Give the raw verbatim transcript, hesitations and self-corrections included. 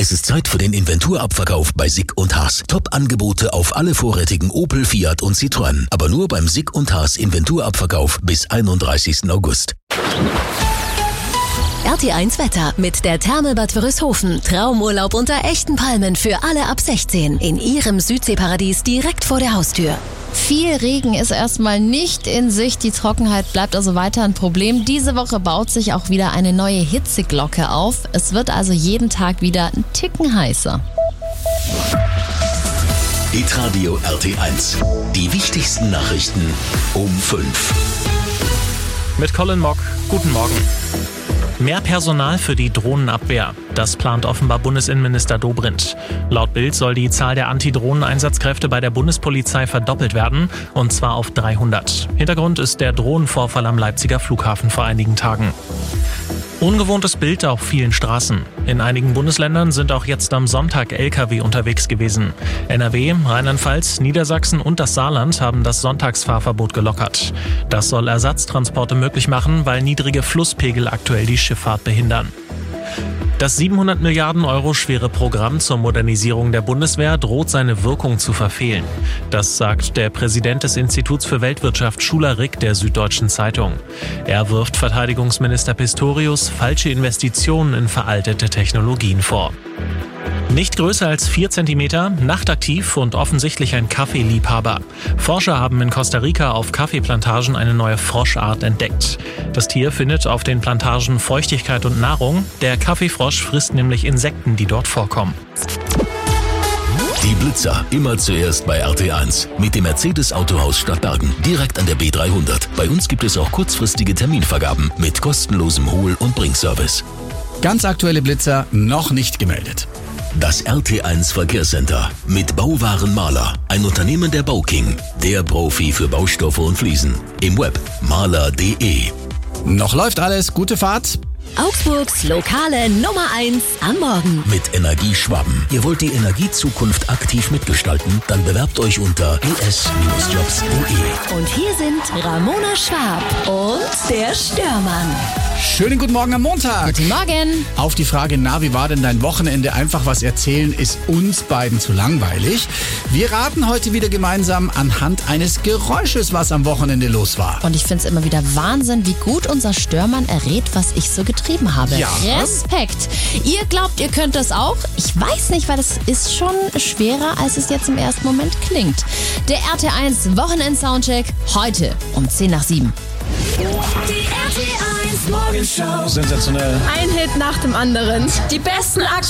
Es ist Zeit für den Inventurabverkauf bei Sick und Haas. Top-Angebote auf alle vorrätigen Opel, Fiat und Citroën. Aber nur beim Sick und Haas Inventurabverkauf bis einunddreißigsten August. R T eins Wetter mit der Therme Bad Wörishofen. Traumurlaub unter echten Palmen für alle ab sechzehn. In ihrem Südseeparadies direkt vor der Haustür. Viel Regen ist erstmal nicht in Sicht. Die Trockenheit bleibt also weiter ein Problem. Diese Woche baut sich auch wieder eine neue Hitzeglocke auf. Es wird also jeden Tag wieder ein Ticken heißer. Hitradio R T eins. Die wichtigsten Nachrichten um fünf. Mit Colin Mock. Guten Morgen. Mehr Personal für die Drohnenabwehr. Das plant offenbar Bundesinnenminister Dobrindt. Laut Bild soll die Zahl der Antidrohnen-Einsatzkräfte bei der Bundespolizei verdoppelt werden, und zwar auf dreihundert. Hintergrund ist der Drohnenvorfall am Leipziger Flughafen vor einigen Tagen. Ungewohntes Bild auf vielen Straßen. In einigen Bundesländern sind auch jetzt am Sonntag L K W unterwegs gewesen. N R W, Rheinland-Pfalz, Niedersachsen und das Saarland haben das Sonntagsfahrverbot gelockert. Das soll Ersatztransporte möglich machen, weil niedrige Flusspegel aktuell die Schifffahrt behindern. Das siebenhundert Milliarden Euro schwere Programm zur Modernisierung der Bundeswehr droht seine Wirkung zu verfehlen. Das sagt der Präsident des Instituts für Weltwirtschaft Schuler Rick der Süddeutschen Zeitung. Er wirft Verteidigungsminister Pistorius falsche Investitionen in veraltete Technologien vor. Nicht größer als vier Zentimeter, nachtaktiv und offensichtlich ein Kaffeeliebhaber. Forscher haben in Costa Rica auf Kaffeeplantagen eine neue Froschart entdeckt. Das Tier findet auf den Plantagen Feuchtigkeit und Nahrung. Der Kaffeefrosch frisst nämlich Insekten, die dort vorkommen. Die Blitzer, immer zuerst bei R T eins. Mit dem Mercedes Autohaus Stadtbergen, direkt an der B dreihundert. Bei uns gibt es auch kurzfristige Terminvergaben mit kostenlosem Hol- und Bringservice. Ganz aktuelle Blitzer noch nicht gemeldet. Das R T eins Verkehrscenter mit Bauwaren Maler, ein Unternehmen der Bauking, der Profi für Baustoffe und Fliesen. Im Web maler punkt de. Noch läuft alles, gute Fahrt. Augsburgs lokale Nummer eins am Morgen. Mit Energie Schwaben. Ihr wollt die Energiezukunft aktiv mitgestalten? Dann bewerbt euch unter e s jobs punkt de. Und hier sind Ramona Schwab und der Störmann. Schönen guten Morgen am Montag. Guten Morgen. Auf die Frage, na, wie war denn dein Wochenende? Einfach was erzählen, ist uns beiden zu langweilig. Wir raten heute wieder gemeinsam anhand eines Geräusches, was am Wochenende los war. Und ich finde es immer wieder Wahnsinn, wie gut unser Störmann errät, was ich so getrieben habe. Ja. Respekt. Ihr glaubt, ihr könnt das auch? Ich weiß nicht, weil das ist schon schwerer, als es jetzt im ersten Moment klingt. Der R T eins Wochenend-Soundcheck heute um zehn nach sieben. Die R T eins Morgenshow. Sensationell. Ein Hit nach dem anderen. Die besten Aktionen.